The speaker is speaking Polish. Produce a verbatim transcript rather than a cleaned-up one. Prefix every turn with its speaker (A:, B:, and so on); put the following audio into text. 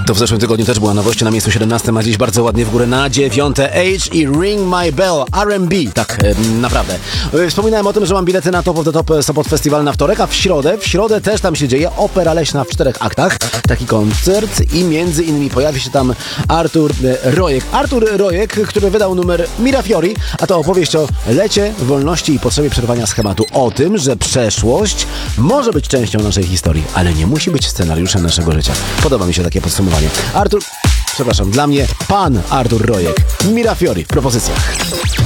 A: To w zeszłym tygodniu też była nowość na miejscu siedemnastym, a dziś bardzo ładnie w górę na dziewiąte. Age i Ring My Bell, R and B. Tak, e, naprawdę. E, wspominałem o tym, że mam bilety na Top of the Top Sopot Festival na wtorek, a w środę, w środę też tam się dzieje Opera Leśna w czterech aktach. Taki koncert i między innymi pojawi się tam Artur e, Rojek. Artur Rojek, który wydał numer Mirafiori, a to opowieść o lecie, wolności i potrzebie przerwania schematu. O tym, że przeszłość może być częścią naszej historii, ale nie musi być scenariuszem naszego życia. Podoba mi się takie podsumowanie. Artur, przepraszam, dla mnie pan Artur Rojek. Mirafiori w propozycjach.